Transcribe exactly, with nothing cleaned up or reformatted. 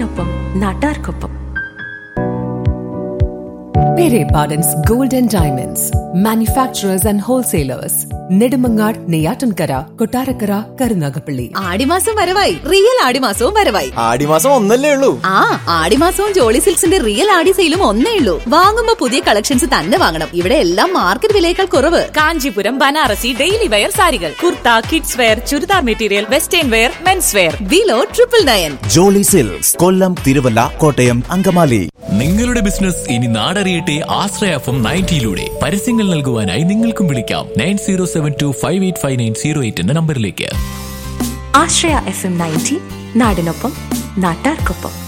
നാടിനൊപ്പം നാട്ടാർക്കൊപ്പം. Pere Pardon's Gold and Diamonds, manufacturers and wholesalers. Nedumangad, Neyyattinkara, Kottarakkara, Karunagappally. ആടിമാസം വരവായി, റിയൽ ആടിമാസവും വരവായി. ആടിമാസം ഒന്നല്ലേ ഉള്ളൂ. ആ ആടിമാസവും ജോളി സിൽക്സിന്റെ റിയൽ ആടി സെയിലും ഒന്നേ ഉള്ളൂ. വാങ്ങുമ്പോ പുതിയ കളക്ഷൻസ് തന്നെ വാങ്ങണം. ഇവിടെ എല്ലാം മാർക്കറ്റ് വിലയേക്കാൾ കുറവ്. കാഞ്ചീപുരം, ബനാറസി, ഡെയിലി വെയർ സാരികൾ, kurta, kids wear, churidar material, western wear, men's wear. Below triple nine. Jolly silks, കൊല്ലം, തിരുവല്ല, കോട്ടയം, അങ്കമാലി. നിങ്ങളുടെ ബിസിനസ് ഇനി നാടറിയട്ടെ ആശ്രയ എഫ് എം നയൻറ്റിയിലൂടെ. പരസ്യങ്ങൾ നൽകുവാനായി നിങ്ങൾക്കും വിളിക്കാം nine zero seven to five eight five nine zero eight എന്ന നമ്പറിലേക്ക്. ആശ്രയ എഫ് എം നയൻറ്റി, നാടിനൊപ്പം നാട്ടാർക്കൊപ്പം.